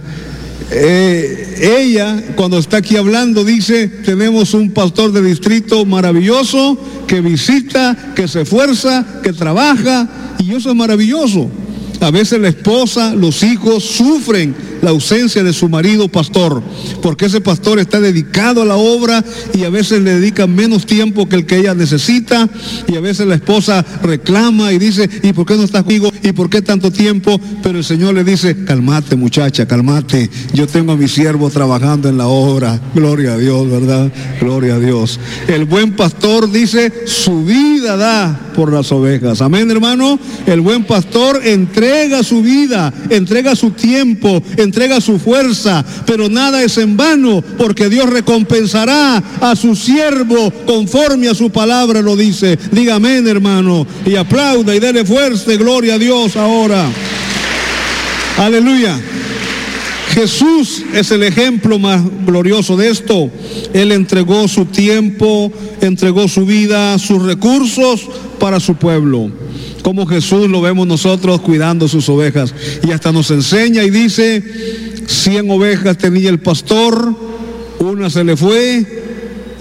Ella, cuando está aquí hablando, dice, tenemos un pastor de distrito maravilloso, que visita, que se esfuerza, que trabaja, y eso es maravilloso. A veces la esposa, los hijos sufren la ausencia de su marido pastor, porque ese pastor está dedicado a la obra y a veces le dedica menos tiempo que el que ella necesita, y a veces la esposa reclama y dice, ¿y por qué no estás conmigo? ¿Y por qué tanto tiempo? Pero el Señor le dice, cálmate muchacha, cálmate, yo tengo a mi siervo trabajando en la obra. Gloria a Dios, ¿verdad? Gloria a Dios. El buen pastor dice, su vida da por las ovejas. Amén, hermano. El buen pastor entrega su vida, entrega su tiempo, entrega su fuerza, pero nada es en vano, porque Dios recompensará a su siervo conforme a su palabra lo dice. Diga amén, hermano, y aplauda y dele fuerza y gloria a Dios ahora. Aleluya. Jesús es el ejemplo más glorioso de esto. Él entregó su tiempo, entregó su vida, sus recursos para su pueblo. Como Jesús lo vemos nosotros cuidando sus ovejas. Y hasta nos enseña y dice, 100 ovejas tenía el pastor, una se le fue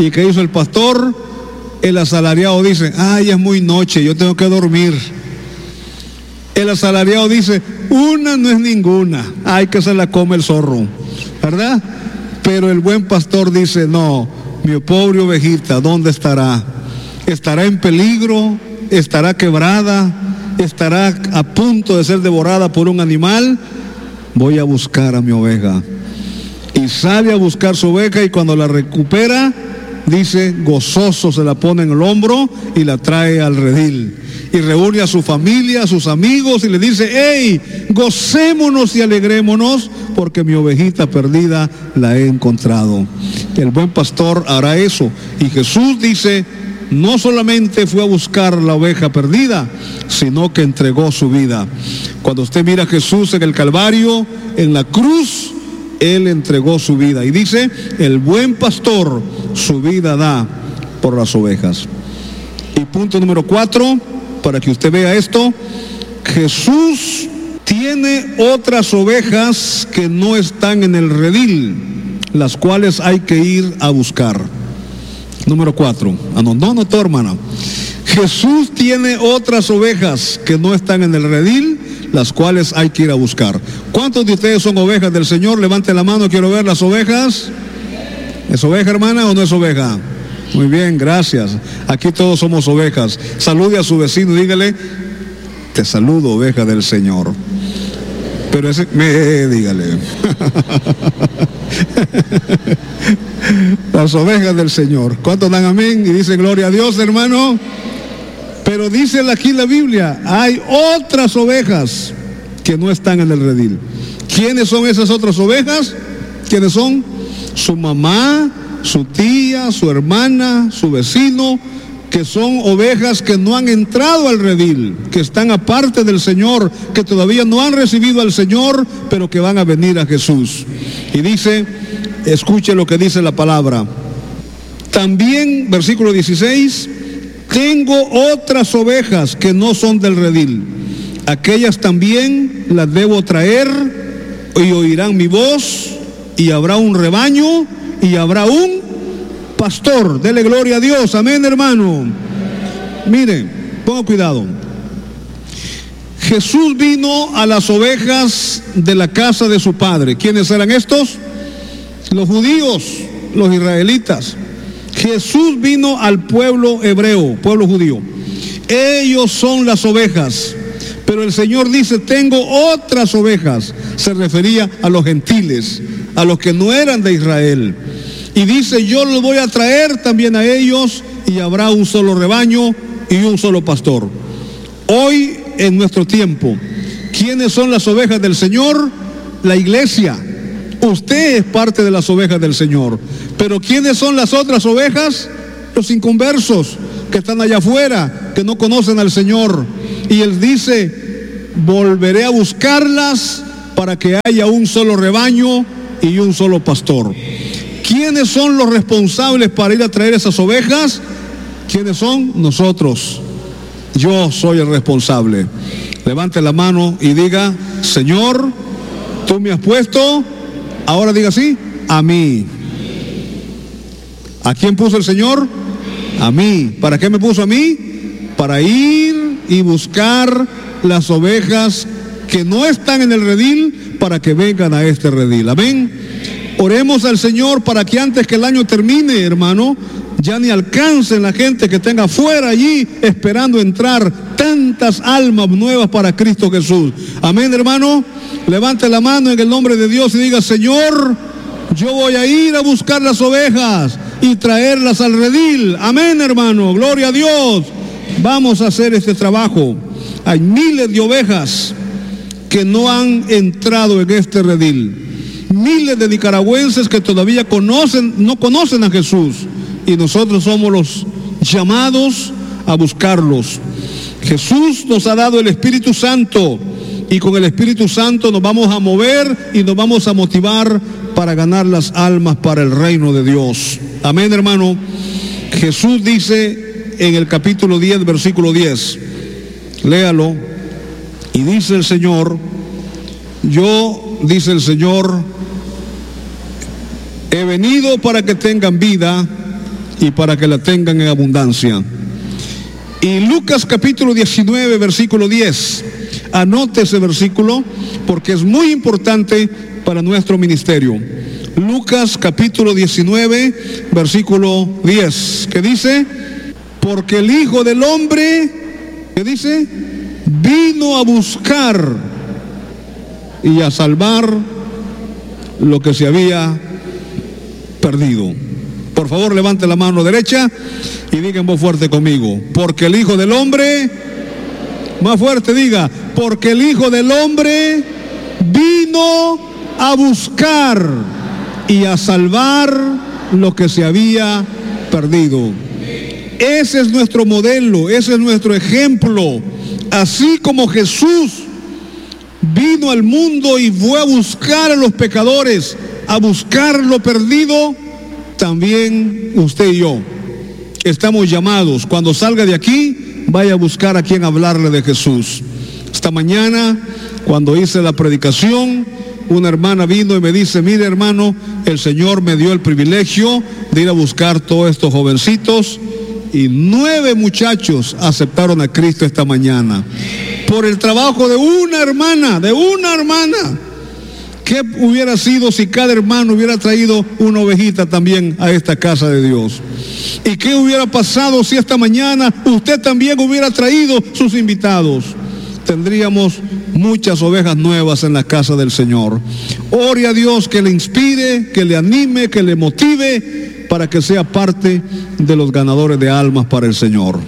¿Y qué hizo el pastor? El asalariado dice, ay, es muy noche, yo tengo que dormir. El asalariado dice, una no es ninguna, ay, que se la come el zorro, ¿verdad? Pero el buen pastor dice, no, mi pobre ovejita, ¿dónde estará? ¿Estará en peligro? ¿Estará quebrada? ¿Estará a punto de ser devorada por un animal? Voy a buscar a mi oveja. Y sale a buscar su oveja, y cuando la recupera, dice, gozoso se la pone en el hombro y la trae al redil. Y reúne a su familia, a sus amigos, y le dice, hey, gocémonos y alegrémonos, porque mi ovejita perdida la he encontrado. El buen pastor hará eso. Y Jesús dice, no solamente fue a buscar la oveja perdida, sino que entregó su vida. Cuando usted mira a Jesús en el Calvario, en la cruz, Él entregó su vida. Y dice, el buen pastor su vida da por las ovejas. Y punto número 4, para que usted vea esto, Jesús tiene otras ovejas que no están en el redil, las cuales hay que ir a buscar. Número 4. No, hermana. Jesús tiene otras ovejas que no están en el redil, las cuales hay que ir a buscar. ¿Cuántos de ustedes son ovejas del Señor? Levante la mano, quiero ver las ovejas. ¿Es oveja, hermana, o no es oveja? Muy bien, gracias. Aquí todos somos ovejas. Salude a su vecino, dígale, te saludo, oveja del Señor. Pero ese, dígale. Las ovejas del Señor. ¿Cuántos dan amén? Y dicen gloria a Dios, hermano. Pero dice aquí la Biblia, hay otras ovejas que no están en el redil. ¿Quiénes son esas otras ovejas? ¿Quiénes son? Su mamá, su tía, su hermana, su vecino, que son ovejas que no han entrado al redil, que están aparte del Señor, que todavía no han recibido al Señor, pero que van a venir a Jesús. Y dice, escuche lo que dice la palabra. También, versículo 16, tengo otras ovejas que no son del redil. Aquellas también las debo traer, y oirán mi voz, y habrá un rebaño, y habrá un pastor. Dele gloria a Dios, amén, hermano. Mire, ponga cuidado. Jesús vino a las ovejas de la casa de su padre. ¿Quiénes eran estos? Los judíos, los israelitas. Jesús vino al pueblo hebreo, pueblo judío. Ellos son las ovejas. Pero el Señor dice, tengo otras ovejas. Se refería a los gentiles, a los que no eran de Israel. Y dice, yo los voy a traer también a ellos, y habrá un solo rebaño y un solo pastor. Hoy, en nuestro tiempo, ¿quiénes son las ovejas del Señor? La iglesia. Usted es parte de las ovejas del Señor. Pero ¿quiénes son las otras ovejas? Los inconversos, que están allá afuera, que no conocen al Señor. Y Él dice, volveré a buscarlas para que haya un solo rebaño y un solo pastor. ¿Quiénes son los responsables para ir a traer esas ovejas? ¿Quiénes son? Nosotros. Yo soy el responsable. Levante la mano y diga, Señor, tú me has puesto, ahora diga así, a mí. ¿A quién puso el Señor? A mí. ¿Para qué me puso a mí? Para ir y buscar las ovejas que no están en el redil, para que vengan a este redil. Amén. Oremos al Señor para que antes que el año termine, hermano, ya ni alcancen la gente que tenga fuera allí esperando entrar, tantas almas nuevas para Cristo Jesús. Amén, hermano. Levante la mano en el nombre de Dios y diga, Señor, yo voy a ir a buscar las ovejas y traerlas al redil. Amén, hermano. Gloria a Dios. Vamos a hacer este trabajo. Hay miles de ovejas que no han entrado en este redil. Miles de nicaragüenses que todavía no conocen a Jesús, y nosotros somos los llamados a buscarlos. Jesús nos ha dado el Espíritu Santo, y con el Espíritu Santo nos vamos a mover y nos vamos a motivar para ganar las almas para el reino de Dios. Amén, hermano. Jesús dice en el capítulo 10, versículo 10, léalo, y dice el Señor, dice el Señor, he venido para que tengan vida y para que la tengan en abundancia. Y Lucas capítulo 19, versículo 10. Anote ese versículo porque es muy importante para nuestro ministerio. Lucas capítulo 19, versículo 10, que dice: porque el Hijo del Hombre, ¿qué dice? Vino a buscar y a salvar lo que se había perdido. Por favor, levante la mano derecha y diga en voz fuerte conmigo: porque el Hijo del Hombre, más fuerte diga, porque el Hijo del Hombre vino a buscar y a salvar lo que se había perdido. Ese es nuestro modelo, ese es nuestro ejemplo. Así como Jesús vino al mundo y fue a buscar a los pecadores, a buscar lo perdido, también usted y yo estamos llamados. Cuando salga de aquí, vaya a buscar a quien hablarle de Jesús. Esta mañana, cuando hice la predicación, una hermana vino y me dice: mire, hermano, el Señor me dio el privilegio de ir a buscar todos estos jovencitos, y 9 muchachos aceptaron a Cristo esta mañana por el trabajo de una hermana, ¿Qué hubiera sido si cada hermano hubiera traído una ovejita también a esta casa de Dios? ¿Y qué hubiera pasado si esta mañana usted también hubiera traído sus invitados? Tendríamos muchas ovejas nuevas en la casa del Señor. Ore a Dios que le inspire, que le anime, que le motive para que sea parte de los ganadores de almas para el Señor.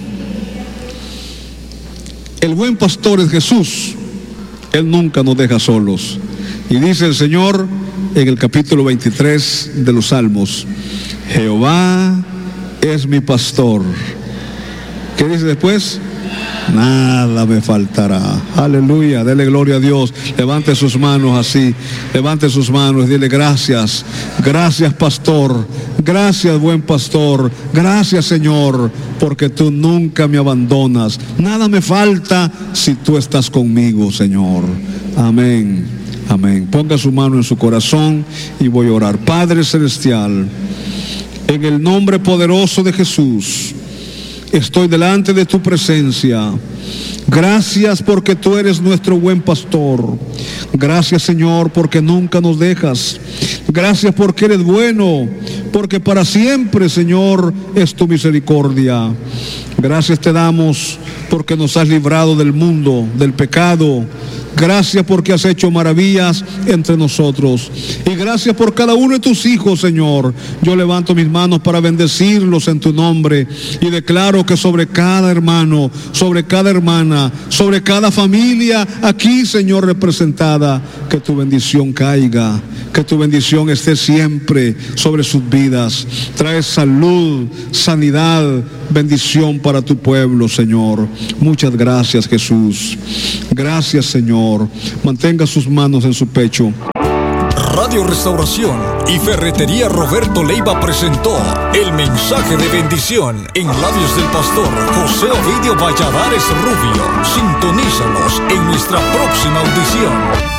El buen pastor es Jesús. Él nunca nos deja solos. Y dice el Señor en el capítulo 23 de los Salmos: Jehová es mi pastor. ¿Qué dice después? Nada me faltará. Aleluya, dele gloria a Dios. Levante sus manos así, levante sus manos y dile: gracias, gracias pastor, gracias buen pastor, gracias Señor, porque tú nunca me abandonas. Nada me falta si tú estás conmigo, Señor. Amén, amén. Ponga su mano en su corazón y voy a orar. Padre Celestial, en el nombre poderoso de Jesús, estoy delante de tu presencia. Gracias porque tú eres nuestro buen pastor. Gracias, Señor, porque nunca nos dejas. Gracias porque eres bueno, porque para siempre, Señor, es tu misericordia. Gracias te damos porque nos has librado del mundo, del pecado. Gracias porque has hecho maravillas entre nosotros. Y gracias por cada uno de tus hijos, Señor. Yo levanto mis manos para bendecirlos en tu nombre. Y declaro que sobre cada hermano, sobre cada hermana, sobre cada familia aquí, Señor, representada, que tu bendición caiga. Que tu bendición esté siempre sobre sus vidas. Trae salud, sanidad, bendición para tu pueblo, Señor. Muchas gracias, Jesús. Gracias, Señor. Mantenga sus manos en su pecho. Radio Restauración y Ferretería Roberto Leiva presentó el mensaje de bendición en labios del pastor José Ovidio Valladares Rubio. Sintonízanos en nuestra próxima audición.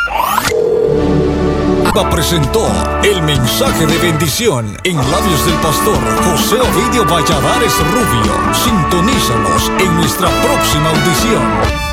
Presentó el mensaje de bendición en labios del pastor José Ovidio Valladares Rubio. Sintonízanos en nuestra próxima audición.